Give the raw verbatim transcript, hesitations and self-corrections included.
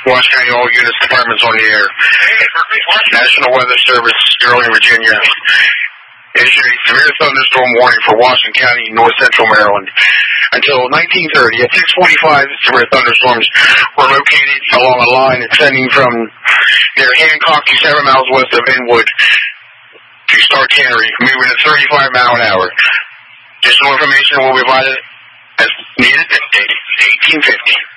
Washington County, all units, departments on the air. National Weather Service, Sterling, Virginia, issued a severe thunderstorm warning for Washington County, north central Maryland. Until nineteen thirty, at six forty-five, severe thunderstorms were located along a line extending from near Hancock to seven miles west of Inwood to Stark Tannery, moving at thirty-five miles an hour. Additional information will be provided as needed in eighteen fifty.